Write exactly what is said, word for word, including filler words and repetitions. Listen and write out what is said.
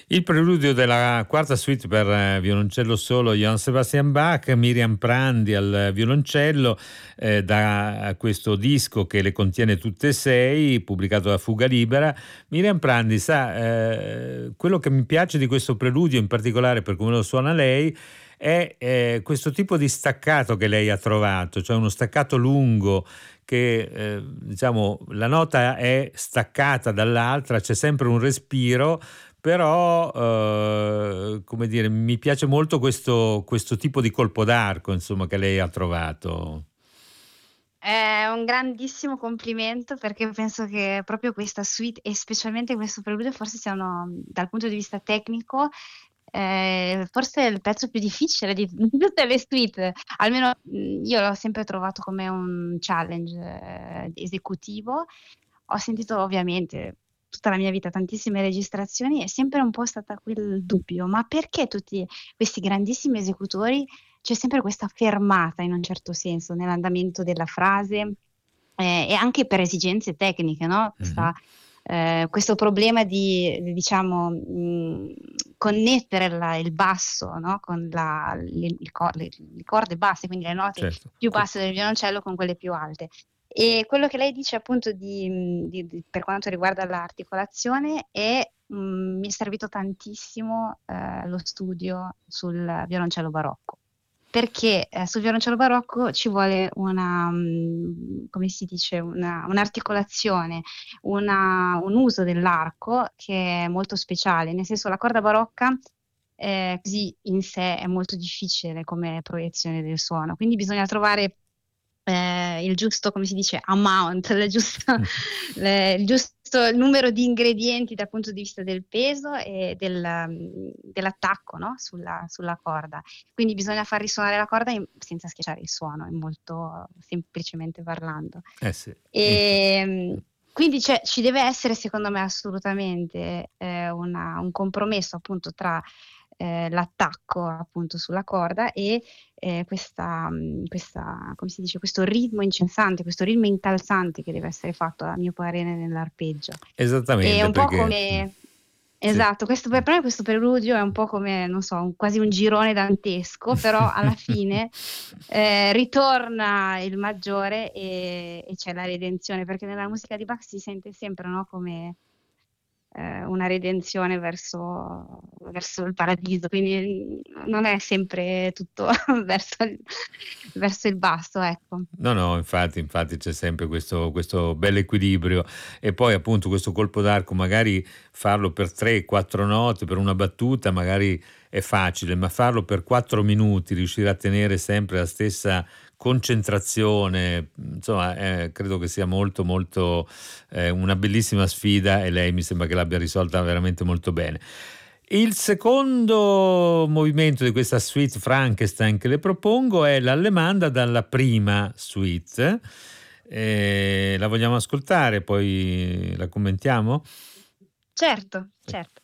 Il preludio della quarta suite per eh, violoncello solo Johann Sebastian Bach, Miriam Prandi al violoncello, eh, da questo disco che le contiene tutte e sei, pubblicato da Fuga Libera. Miriam Prandi, sa, eh, quello che mi piace di questo preludio, in particolare per come lo suona lei, è eh, questo tipo di staccato che lei ha trovato, cioè uno staccato lungo che eh, diciamo la nota è staccata dall'altra, c'è sempre un respiro, però eh, come dire, mi piace molto questo, questo tipo di colpo d'arco, insomma, che lei ha trovato. È un grandissimo complimento perché penso che proprio questa suite e specialmente questo preludio forse siano, dal punto di vista tecnico, eh, forse il pezzo più difficile di, di tutte le suite. Almeno mh, io l'ho sempre trovato come un challenge eh, esecutivo. Ho sentito ovviamente tutta la mia vita tantissime registrazioni, è sempre un po' stata quel dubbio, ma perché tutti questi grandissimi esecutori c'è sempre questa fermata in un certo senso nell'andamento della frase, eh, e anche per esigenze tecniche, no? Mhm. Questa, eh, questo problema di, di, diciamo, mh, connettere la- il basso, no? Con la- le, il co- le- le corde basse, quindi le note Certo. più Co- basse del violoncello con quelle più alte. E quello che lei dice appunto di, di- di- per quanto riguarda l'articolazione è, mh, mi è servito tantissimo eh, lo studio sul violoncello barocco. Perché eh, sul violoncello barocco ci vuole una, mh, come si dice, una- un'articolazione, una- un uso dell'arco che è molto speciale, nel senso la corda barocca eh, così in sé è molto difficile come proiezione del suono, quindi bisogna trovare eh, il giusto, come si dice, amount, il giusto, le- il giusto numero di ingredienti dal punto di vista del peso e del, um, dell'attacco, no? Sulla, sulla corda. Quindi bisogna far risuonare la corda in- senza schiacciare il suono, è molto semplicemente parlando. eh sì, infa- E, quindi c'è- ci deve essere, secondo me, assolutamente eh, una- un compromesso appunto tra eh, l'attacco appunto sulla corda e eh, questa, mh, questa, come si dice, questo ritmo incessante, questo ritmo incalzante che deve essere fatto, a mio parere, nell'arpeggio. È esattamente un po' perché mm, come, sì. esatto, questo per me questo preludio è un po' come, non so, un- quasi un girone dantesco, però alla fine eh, ritorna il maggiore e, e c'è la redenzione, perché nella musica di Bach si sente sempre, no, come eh, una redenzione verso, verso il paradiso, quindi non è sempre tutto verso il, verso il basso, ecco. No, no, infatti, infatti c'è sempre questo, questo bel equilibrio, e poi appunto questo colpo d'arco, magari farlo per tre quattro note, per una battuta, magari è facile, ma farlo per quattro minuti, riuscire a tenere sempre la stessa concentrazione, insomma, eh, credo che sia molto, molto eh, una bellissima sfida, e lei mi sembra che l'abbia risolta veramente molto bene. Il secondo movimento di questa suite Frankenstein che le propongo è l'allemanda dalla prima suite. Eh, la vogliamo ascoltare, poi la commentiamo? Certo, certo.